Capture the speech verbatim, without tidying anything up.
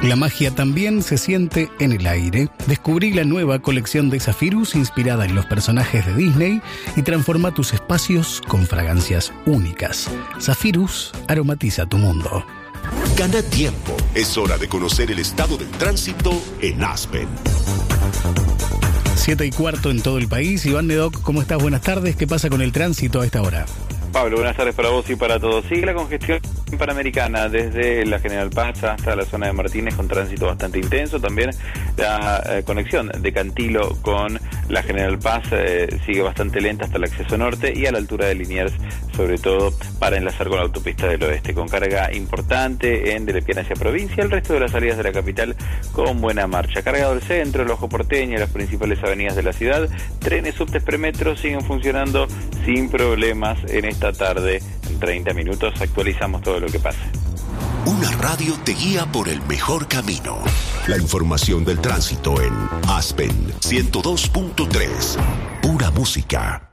La magia también se siente en el aire. Descubrí la nueva colección de Zephyrus inspirada en los personajes de Disney y transforma tus espacios con fragancias únicas. Zephyrus aromatiza tu mundo. Gana tiempo. Es hora de conocer el estado del tránsito en Aspen. Siete y cuarto en todo el país. Iván Nedoc, ¿cómo estás? Buenas tardes. ¿Qué pasa con el tránsito a esta hora? Pablo, buenas tardes para vos y para todos. Sigue la congestión panamericana desde la General Paz hasta la zona de Martínez con tránsito bastante intenso. También la eh, conexión de Cantilo con la General Paz eh, sigue bastante lenta hasta el acceso norte y a la altura de Liniers, sobre todo para enlazar con la autopista del oeste, con carga importante en Delepiane hacia provincia. El resto de las salidas de la capital con buena marcha. Cargado el centro, el Ojo Porteño y las principales avenidas de la ciudad. Trenes, subtes, premetros siguen funcionando sin problemas en esta tarde. En treinta minutos actualizamos todo lo que pasa. Una radio te guía por el mejor camino. La información del tránsito en Aspen ciento dos punto tres. Pura música.